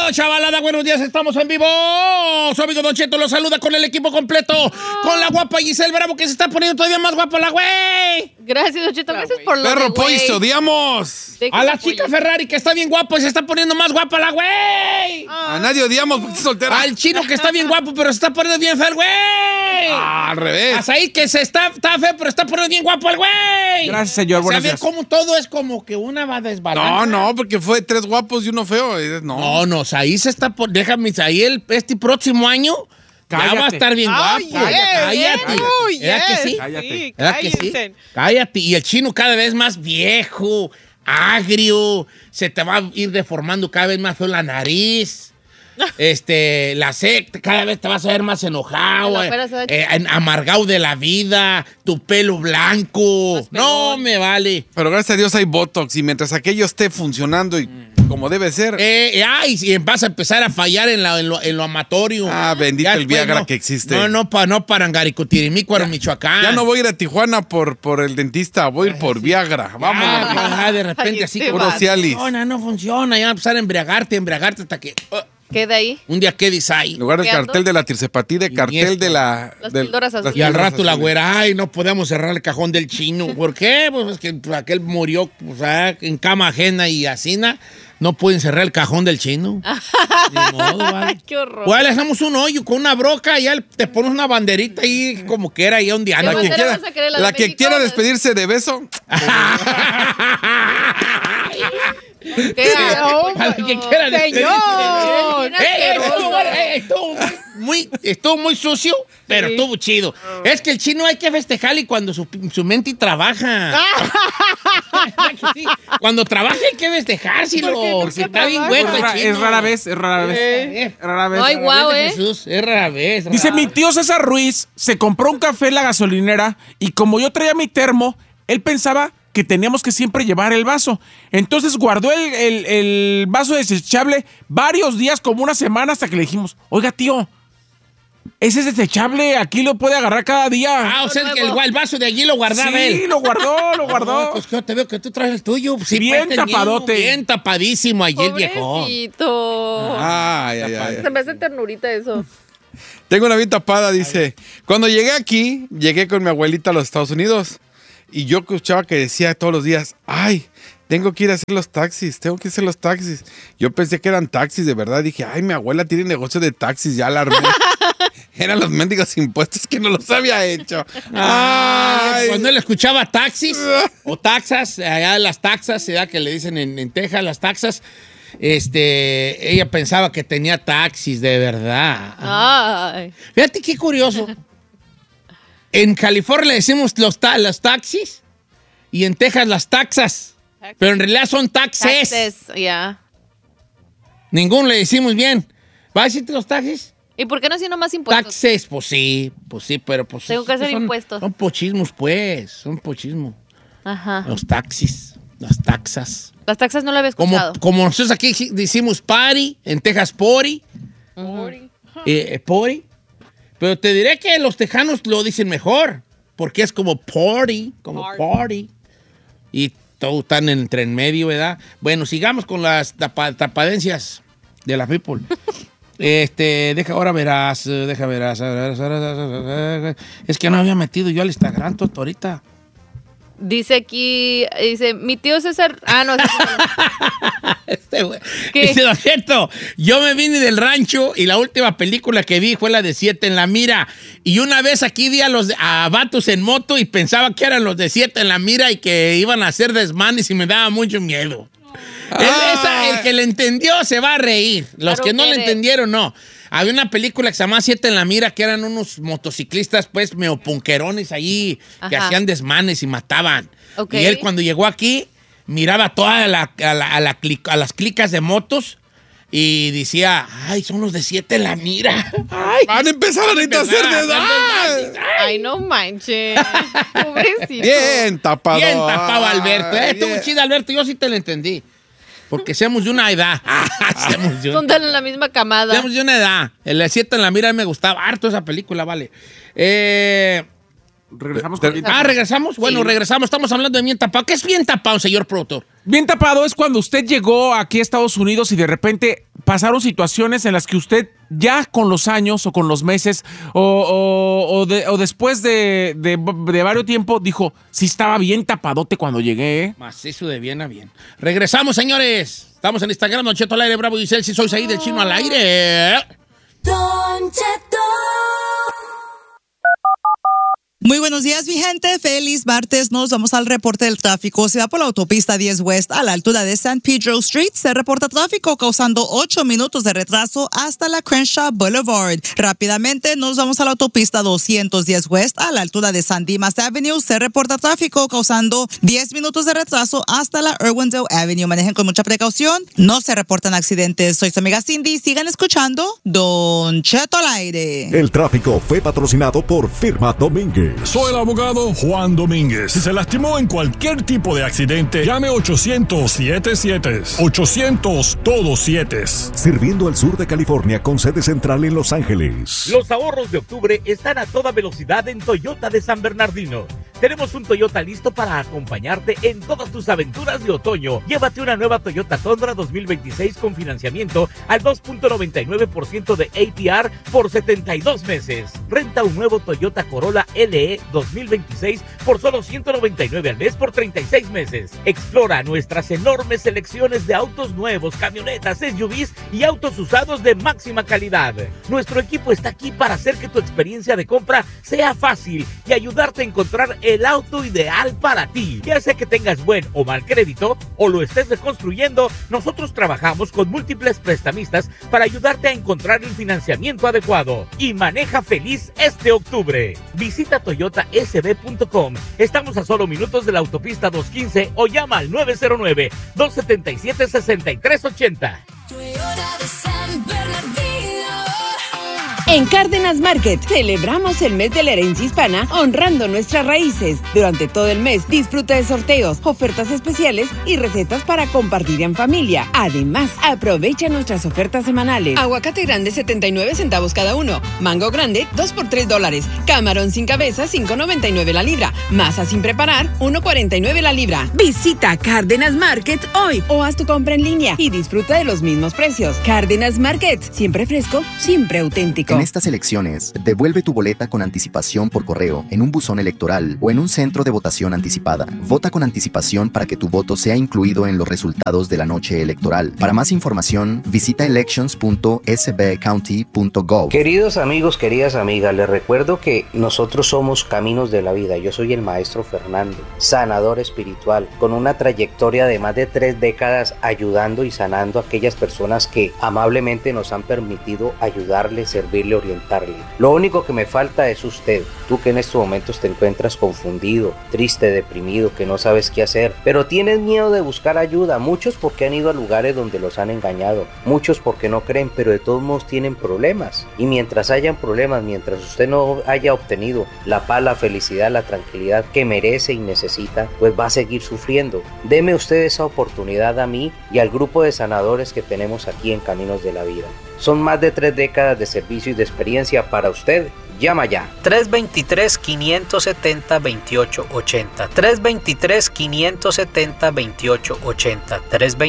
chavalada, buenos días, estamos en vivo. Su amigo Don Cheto los saluda con el equipo completo, con la guapa Giselle Bravo, que se está poniendo todavía más guapa la güey. Gracias, Don Cheto, gracias por lo Perro de güey. Pois, te odiamos. A la chica Ferrari, que está bien guapo y se está poniendo más guapa la güey. A nadie odiamos porque es soltera. Al chino, que está bien guapo, pero se está poniendo bien feo el güey. Al revés. A Said, que está feo, pero está poniendo bien guapo el güey. Gracias, señor. O sea, Buenos a ver, días. como todo es como que una va desbalanzada. No, porque fue 3 guapos y uno feo. No. Said se está por... Déjame, Said, este próximo año ya va a Cállate. estar bien guapo. Cállate. Uy, ¿Verdad que sí? Cállate. ¿Verdad que sí? Cállense. Cállate. Y el chino cada vez más viejo, agrio, se te va a ir deformando cada vez más feo la nariz. La secta, cada vez te vas a ver más enojado, La pera se va a amargado de la vida, tu pelo blanco. Más No pelón. me vale. Pero gracias a Dios hay Botox y mientras aquello esté funcionando y como debe ser. Y vas a empezar a fallar en lo amatorio. Bendito Ya el después Viagra que existe. No para Angaricotirimícuaro, Michoacán. Ya no voy a ir a Tijuana por el dentista, voy a ir por Viagra. Vamos. De repente Ay, así este como... Puro Cialis. No funciona. Ya va a empezar a embriagarte hasta que... Queda ahí. un día quedes ahí. En lugar del ¿Qué ando? cartel de la tircepatide, cartel de la... Las del- píldoras azules. Y al píldoras rato la azules. güera, no podemos cerrar el cajón del chino. ¿Por qué? Pues es que aquel murió en cama ajena y asina. No pueden cerrar el cajón del chino. Ni modo, vale. Qué horror. Pues le hacemos un hoyo con una broca y ya te pones una banderita ahí como que era ahí un día. ¿Qué La que bandera quiera, vas a querer, la de que México? quiera despedirse de beso. ¿Qué? Para que quiera Señor. Estuvo muy sucio, pero Sí. estuvo chido. Es que el chino hay que festejarle cuando su mente trabaja. Sí. Cuando trabaja hay que festejárselo. ¿Por qué? ¿Por Porque qué está bien trabaja? güey. Es rara vez. Es rara vez. Ay, guau, Jesús, es rara vez. Dice, mi tío César Ruiz se compró un café en la gasolinera y como yo traía mi termo, él pensaba que teníamos que siempre llevar el vaso. Entonces guardó el vaso desechable varios días, como una semana, hasta que le dijimos, oiga, tío, ese es desechable, aquí lo puede agarrar cada día. O sea, es que el vaso de allí lo guardaba Sí, él. lo guardó, lo guardó. No, pues que yo te veo que tú traes el tuyo. Sí, Bien pues, tenía tapadote. Bien tapadísimo allí el viejo. Pobrecito. Ay. Se me hace ternurita eso. Tengo una bien tapada, dice. Cuando llegué aquí, llegué con mi abuelita a los Estados Unidos. Y yo escuchaba que decía todos los días, ay, tengo que ir a hacer los taxis, tengo que hacer los taxis. Yo pensé que eran taxis, de verdad. Dije, ay, mi abuela tiene negocio de taxis, ya la armé. Eran los mendigos impuestos que no los había hecho. Ay. Cuando él escuchaba taxis o taxas, allá las taxas, ¿verdad? Que le dicen en Texas las taxas, ella pensaba que tenía taxis, de verdad. Ay. Fíjate qué curioso. En California le decimos los taxis y en Texas las taxas. Pero en realidad son taxes. Taxes, ya. Ninguno le decimos bien. ¿Va a decirte los taxis? ¿Y por qué no haciendo más impuestos? Taxes, pues sí, pero pues... Tengo que hacer impuestos. Son pochismos, pues, son pochismo. Ajá. Los taxis, las taxas. Las taxas no lo había escuchado. Como nosotros aquí decimos party, en Texas pori, pori. Pero te diré que los tejanos lo dicen mejor, porque es como party, party. Y todos están entre en medio, ¿verdad? Bueno, sigamos con las tapadencias de la people. Ahora verás. Es que no había metido yo al Instagram, Toto, ahorita. Dice aquí, mi tío César... Ah, no. Güey. ¿Qué? Dice, Don Cheto, yo me vine del rancho y la última película que vi fue la de 7 en la mira. Y una vez aquí vi a vatos en moto y pensaba que eran los de 7 en la mira y que iban a hacer desmanes y me daba mucho miedo. El que le entendió se va a reír. Los Claro que no que le eres. entendieron, no. Había una película que se llamaba 7 en la mira, que eran unos motociclistas, pues, meopunquerones ahí, que Ajá. hacían desmanes y mataban. Ok. Y él, cuando llegó aquí, miraba todas a las clicas de motos y decía, ay, son los de 7 en la mira. Ay, Van a empezar ahorita a hacer Ay. Ay, no manches. Pobrecito. Bien tapado. Bien tapado, Alberto. Ay, Estuvo bien. chido, Alberto. Yo sí te lo entendí. Porque seamos de una edad. Son de la misma camada. Seamos de una edad. El 7 en la mira me gustaba harto esa película, vale. Regresamos con bien tapado. ¿Regresamos? Bueno, regresamos. Estamos hablando de bien tapado. ¿Qué es bien tapado, señor productor? Bien tapado es cuando usted llegó aquí a Estados Unidos y de repente pasaron situaciones en las que usted ya con los años o con los meses o después de varios tiempos dijo, sí estaba bien tapadote cuando llegué, ¿eh? Macizo de bien a bien. Regresamos, señores. Estamos en Instagram, Don Cheto al aire, Bravo y Celsi. Soy ahí del Chino al aire. Don Cheto. Muy buenos días, mi gente. Feliz martes. Nos vamos al reporte del tráfico. Se va por la autopista 10 West a la altura de San Pedro Street. Se reporta tráfico causando 8 minutos de retraso hasta la Crenshaw Boulevard. Rápidamente nos vamos a la autopista 210 West a la altura de San Dimas Avenue. Se reporta tráfico causando 10 minutos de retraso hasta la Irwindale Avenue. Manejen con mucha precaución. No se reportan accidentes. Soy su amiga Cindy. Sigan escuchando Don Cheto al aire. El tráfico fue patrocinado por Firma Domínguez. Soy el abogado Juan Domínguez. Si se lastimó en cualquier tipo de accidente, llame 800-77. 800 todos 7. Sirviendo al sur de California con sede central en Los Ángeles. Los ahorros de octubre están a toda velocidad en Toyota de San Bernardino. Tenemos un Toyota listo para acompañarte en todas tus aventuras de otoño. Llévate una nueva Toyota Tundra 2026 con financiamiento al 2.99% de APR por 72 meses. Renta un nuevo Toyota Corolla LE 2026 por solo $199 al mes por 36 meses. Explora nuestras enormes selecciones de autos nuevos, camionetas, SUVs y autos usados de máxima calidad. Nuestro equipo está aquí para hacer que tu experiencia de compra sea fácil y ayudarte a encontrar el auto ideal para ti. Ya sea que tengas buen o mal crédito o lo estés reconstruyendo, nosotros trabajamos con múltiples prestamistas para ayudarte a encontrar el financiamiento adecuado. Y maneja feliz este octubre. Visita toyotasb.com. Estamos a solo minutos de la autopista 215 o llama al 909-277-6380. En Cárdenas Market celebramos el mes de la herencia hispana honrando nuestras raíces. Durante todo el mes disfruta de sorteos, ofertas especiales y recetas para compartir en familia. Además, aprovecha nuestras ofertas semanales. Aguacate grande 79 centavos cada uno. Mango grande 2 por $3. Camarón sin cabeza 5.99 la libra. Masa sin preparar 1.49 la libra. Visita Cárdenas Market hoy o haz tu compra en línea y disfruta de los mismos precios. Cárdenas Market, siempre fresco, siempre auténtico. En estas elecciones, devuelve tu boleta con anticipación por correo, en un buzón electoral o en un centro de votación anticipada. Vota con anticipación para que tu voto sea incluido en los resultados de la noche electoral. Para más información, visita elections.sbcounty.gov. Queridos amigos, queridas amigas, les recuerdo que nosotros somos Caminos de la Vida. Yo soy el maestro Fernando, sanador espiritual, con una trayectoria de más de 3 décadas ayudando y sanando a aquellas personas que amablemente nos han permitido ayudarle, servirle, orientarle. Lo único que me falta es usted, tú que en estos momentos te encuentras confundido, triste, deprimido, que no sabes qué hacer, pero tienes miedo de buscar ayuda, muchos porque han ido a lugares donde los han engañado, muchos porque no creen, pero de todos modos tienen problemas, y mientras hayan problemas, mientras usted no haya obtenido la paz, la felicidad, la tranquilidad que merece y necesita, pues va a seguir sufriendo. Deme usted esa oportunidad a mí y al grupo de sanadores que tenemos aquí en Caminos de la Vida. Son más de 3 décadas de servicio y de experiencia para usted. Llama ya. 323-570-2880. 323-570-2880.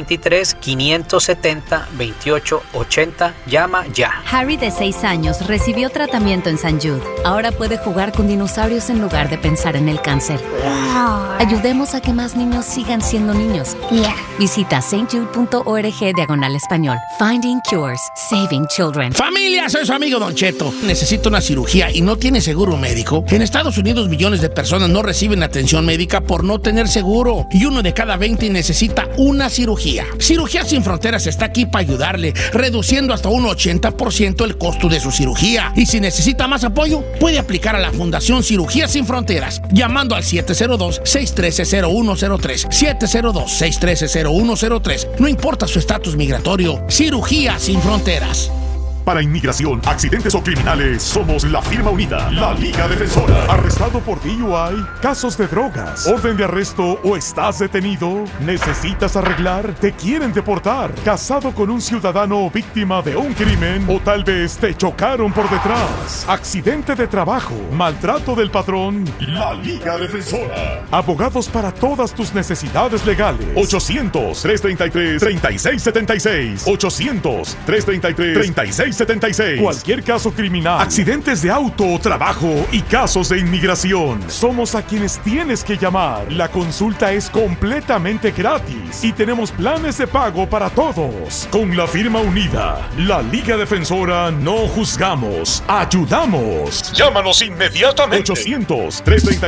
323-570-2880. Llama ya. Harry, de 6 años, recibió tratamiento en St. Jude. Ahora puede jugar con dinosaurios en lugar de pensar en el cáncer. Ayudemos a que más niños sigan siendo niños. Visita stjude.org/español. Finding Cures. Saving Children. Familia, soy su amigo Don Cheto. Necesito una cirugía y no tiene seguro médico. En Estados Unidos millones de personas no reciben atención médica por no tener seguro y 1 de cada 20 necesita una cirugía. Cirugía Sin Fronteras está aquí para ayudarle, reduciendo hasta un 80% el costo de su cirugía. Y si necesita más apoyo, puede aplicar a la Fundación Cirugía Sin Fronteras llamando al 702-613-0103. 702-613-0103. No importa su estatus migratorio. Cirugía Sin Fronteras. Para inmigración, accidentes o criminales, somos la firma unida, la Liga Defensora. ¿Arrestado por DUI? ¿Casos de drogas? ¿Orden de arresto o estás detenido? ¿Necesitas arreglar? ¿Te quieren deportar? ¿Casado con un ciudadano o víctima de un crimen? ¿O tal vez te chocaron por detrás? ¿Accidente de trabajo? ¿Maltrato del patrón? La Liga Defensora. Abogados para todas tus necesidades legales. 800-333-3676. 800-333-3676. Cualquier caso criminal, accidentes de auto o trabajo y casos de inmigración. Somos a quienes tienes que llamar. La consulta es completamente gratis y tenemos planes de pago para todos. Con la firma unida, la Liga Defensora, no juzgamos, ayudamos. Llámanos inmediatamente. 800-333